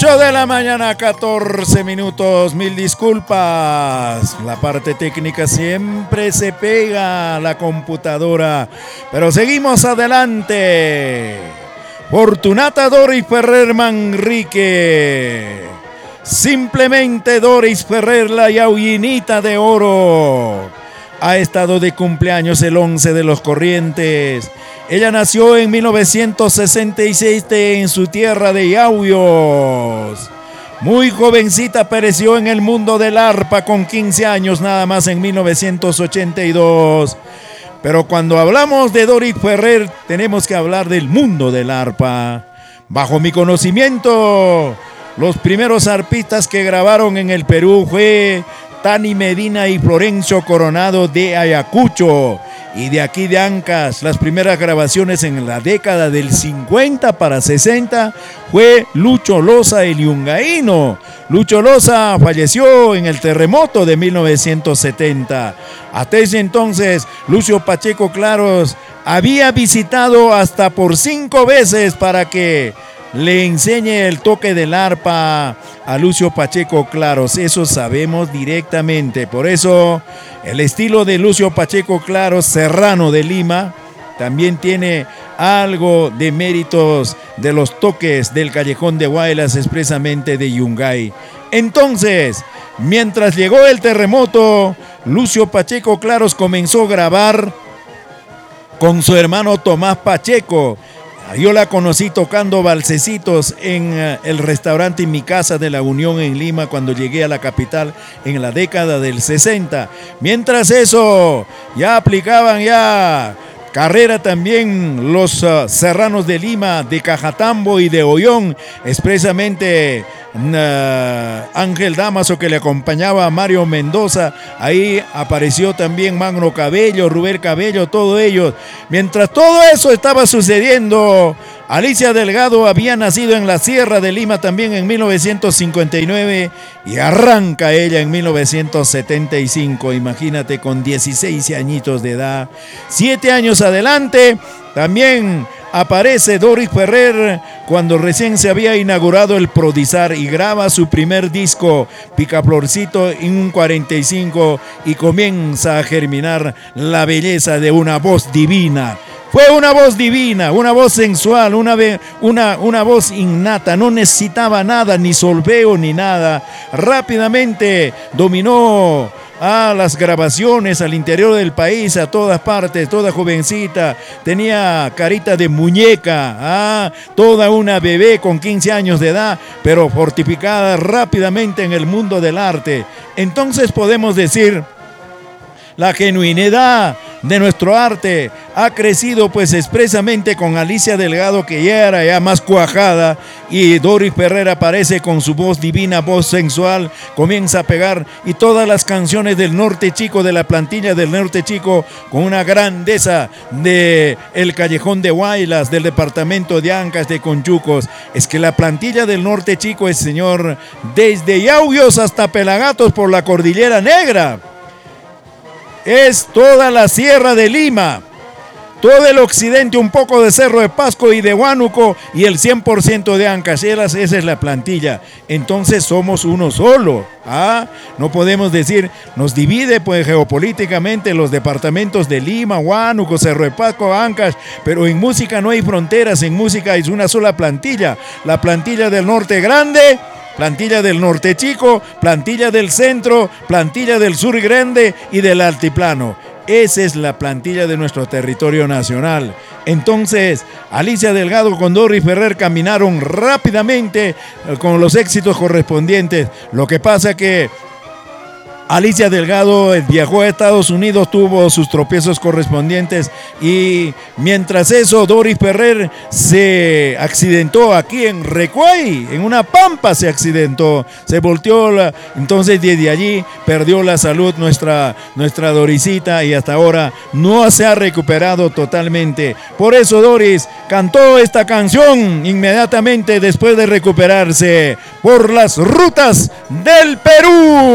8 de la mañana, 14 minutos, mil disculpas. La parte técnica siempre se pega a la computadora, pero seguimos adelante. Fortunata Doris Ferrer Manrique. Simplemente Doris Ferrer, la yauyinita de oro. Ha estado de cumpleaños el 11 de los Corrientes. Ella nació en 1966 en su tierra de Yauyos. Muy jovencita pereció en el mundo del arpa con 15 años nada más en 1982. Pero cuando hablamos de Doris Ferrer tenemos que hablar del mundo del arpa. Bajo mi conocimiento, los primeros arpistas que grabaron en el Perú fue Tani Medina y Florencio Coronado de Ayacucho, y de aquí de Ancash. Las primeras grabaciones en la década del 50 para 60 fue Lucho Loza, el yungaíno. Lucho Loza falleció en el terremoto de 1970. Hasta ese entonces, Lucio Pacheco Claros había visitado hasta por 5 veces para que le enseñe el toque del arpa a Lucio Pacheco Claros. Eso sabemos directamente. Por eso el estilo de Lucio Pacheco Claros, serrano de Lima, también tiene algo de méritos de los toques del Callejón de Huaylas, expresamente de Yungay. Entonces, mientras llegó el terremoto, Lucio Pacheco Claros comenzó a grabar con su hermano Tomás Pacheco. Yo la conocí tocando valsecitos en el restaurante Mi Casa de la Unión en Lima cuando llegué a la capital en la década del 60. Mientras eso, ya aplicaban carrera también los serranos de Lima, de Cajatambo y de Ollón, expresamente Ángel Damaso, que le acompañaba a Mario Mendoza. Ahí apareció también Magno Cabello, Rubén Cabello, todos ellos. Mientras todo eso estaba sucediendo, Alicia Delgado había nacido en la Sierra de Lima también en 1959 y arranca ella en 1975. Imagínate, con 16 añitos de edad. 7 años adelante también aparece Doris Ferrer cuando recién se había inaugurado el Prodisar y graba su primer disco, Picaflorcito, en un 45, y comienza a germinar la belleza de una voz divina. Fue una voz divina, una voz sensual, una voz innata, no necesitaba nada, ni solfeo ni nada. Rápidamente dominó a las grabaciones al interior del país, a todas partes, toda jovencita, tenía carita de muñeca, toda una bebé con 15 años de edad, pero fortificada rápidamente en el mundo del arte. Entonces podemos decir, la genuinidad de nuestro arte ha crecido pues expresamente con Alicia Delgado, que ya era ya más cuajada, y Doris Ferrer aparece con su voz divina, voz sensual, comienza a pegar, y todas las canciones del Norte Chico, de la plantilla del Norte Chico, con una grandeza de el Callejón de Huaylas, del departamento de Ancash, de Conchucos. Es que la plantilla del Norte Chico es, señor, desde Yauyos hasta Pelagatos por la Cordillera Negra. Es toda la Sierra de Lima, todo el occidente, un poco de Cerro de Pasco y de Huánuco, y el 100% de Ancash. Esa es la plantilla. Entonces somos uno solo. No podemos decir, nos divide pues geopolíticamente los departamentos de Lima, Huánuco, Cerro de Pasco, Ancash, pero en música no hay fronteras, en música es una sola plantilla. La plantilla del Norte Grande, plantilla del Norte Chico, plantilla del Centro, plantilla del Sur Grande y del Altiplano. Esa es la plantilla de nuestro territorio nacional. Entonces, Alicia Delgado con Doris Ferrer caminaron rápidamente con los éxitos correspondientes. Lo que pasa que Alicia Delgado viajó a Estados Unidos, tuvo sus tropiezos correspondientes, y mientras eso Doris Ferrer se accidentó aquí en Recuay, en una pampa se accidentó, se volteó, entonces desde allí perdió la salud nuestra Dorisita, y hasta ahora no se ha recuperado totalmente. Por eso Doris cantó esta canción inmediatamente después de recuperarse, por las rutas del Perú.